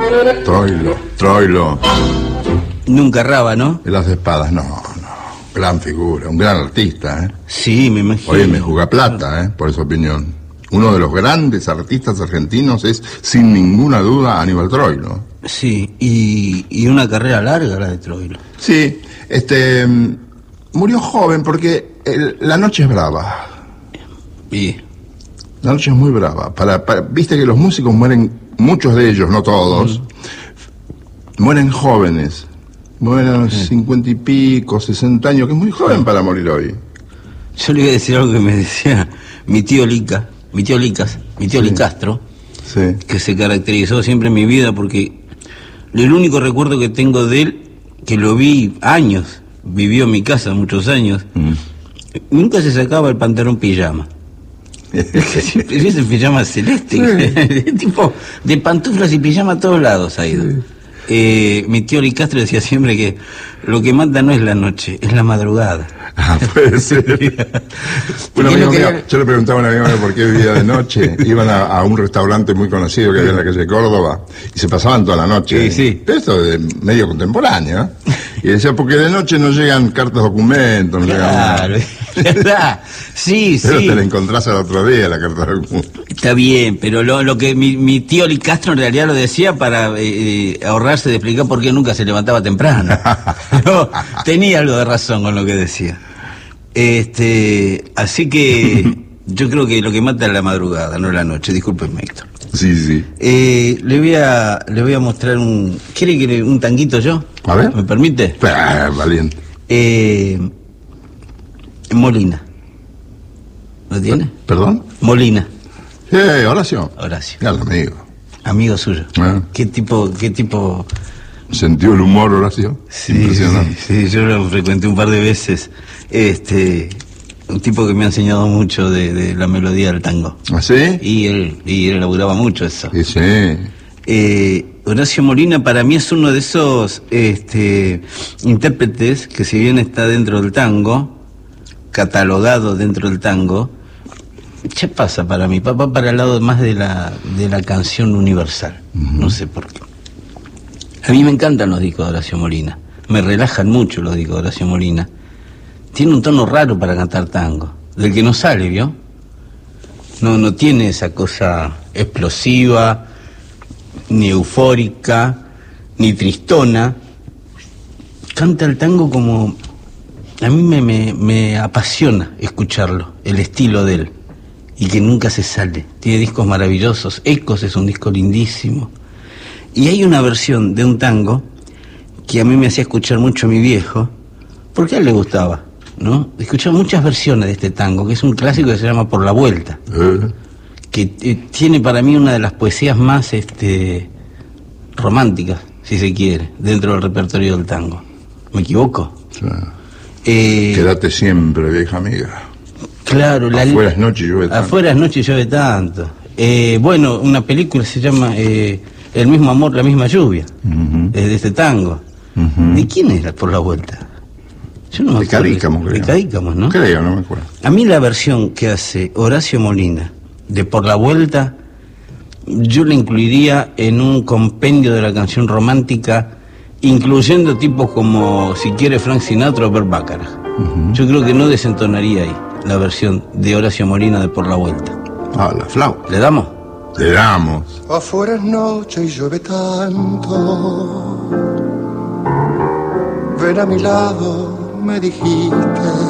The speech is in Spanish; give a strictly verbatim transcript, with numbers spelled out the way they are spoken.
Troilo, Troilo. Nunca rábano. En las espadas, no, no. Gran figura, un gran artista, ¿eh? Sí, me imagino. Oye, me juega plata, ¿eh? Por esa opinión. Uno de los grandes artistas argentinos es, sin ninguna duda, Aníbal Troilo. Sí, y, y una carrera larga la de Troilo. Sí, este... murió joven porque el, la noche es brava. Y... La noche es muy brava. Para, para, viste que los músicos mueren, muchos de ellos, no todos, mm. mueren jóvenes. Mueren a los cincuenta y pico, sesenta años, que es muy joven para morir hoy. Yo le iba a decir algo que me decía mi tío Lica, mi tío Licas, mi tío sí. Licastro, sí. que se caracterizó siempre en mi vida porque el único recuerdo que tengo de él, que lo vi años, vivió en mi casa muchos años, mm. nunca se sacaba el pantalón pijama. Siempre ese pijama celeste, sí. tipo de pantuflas y pijama a todos lados ha ido. Sí. Eh, mi tío Licastro decía siempre que lo que mata no es la noche, es la madrugada. Ah, puede ser. Un amigo mío, yo le preguntaba a un amigo mío por qué vivía de noche. Iban a, a un restaurante muy conocido que había en la calle Córdoba y se pasaban toda la noche. Sí, sí. Esto de medio contemporáneo, ¿eh? Y decía, porque de noche no llegan cartas documentos, no claro, llegan... ¿verdad? Sí, pero sí. te la encontrás al otro día, la carta documentos. Está bien, pero lo, lo que mi, mi tío Licastro en realidad lo decía para eh, ahorrarse de explicar por qué nunca se levantaba temprano. No, tenía algo de razón con lo que decía. Este, así que yo creo que lo que mata es la madrugada, no la noche. Discúlpeme, Héctor. Sí, sí. Eh, le voy a le voy a mostrar un... ¿Quiere que le, un tanguito yo? A ver. ¿Me permite? Ah, valiente. Eh, Molina. ¿Lo tiene? ¿Perdón? Molina. Eh, Horacio. Horacio. Ya, amigo. Amigo suyo. Ah. ¿Qué tipo, qué tipo? ¿Sentió el humor, Horacio? Sí, impresionante. Sí, sí, yo lo frecuenté un par de veces. Este, un tipo que me ha enseñado mucho de, de la melodía del tango. ¿Ah, sí? Y él, y él elaboraba mucho eso. Sí, sí. Eh, Horacio Molina para mí es uno de esos este, intérpretes que, si bien está dentro del tango, catalogado dentro del tango, ¿qué pasa para mí? Va para el lado más de la, de la canción universal. Uh-huh. No sé por qué. A mí me encantan los discos de Horacio Molina. Me relajan mucho los discos de Horacio Molina. Tiene un tono raro para cantar tango, del que no sale, ¿vio? No, no tiene esa cosa explosiva, ni eufórica, ni tristona. Canta el tango como... A mí me, me, me apasiona escucharlo, el estilo de él, y que nunca se sale. Tiene discos maravillosos. Ecos es un disco lindísimo. Y hay una versión de un tango que a mí me hacía escuchar mucho mi viejo, porque a él le gustaba, ¿no? Escuchaba muchas versiones de este tango, que es un clásico que se llama Por la Vuelta, uh-huh. que eh, tiene para mí una de las poesías más este, románticas, si se quiere, dentro del repertorio del tango. ¿Me equivoco? Claro. Eh, Quédate siempre, vieja amiga. Claro. La, afuera es noche y llueve tanto. Afuera es noche y llueve tanto. Eh, bueno, una película se llama eh, El mismo amor, la misma lluvia, uh-huh. de este tango. Uh-huh. ¿De quién era Por la Vuelta? Yo no me de Cadícamo, creo. De Cadícamo, ¿no? Creo, no me acuerdo. A mí la versión que hace Horacio Molina de Por la Vuelta, yo la incluiría en un compendio de la canción romántica, incluyendo tipos como, si quiere, Frank Sinatra o Bert Bacharach. Uh-huh. Yo creo que no desentonaría ahí la versión de Horacio Molina de Por la Vuelta. Ah, la flauta. ¿Le damos? Le damos. Afuera es noche y llueve tanto. Ven a mi lado, me dijiste.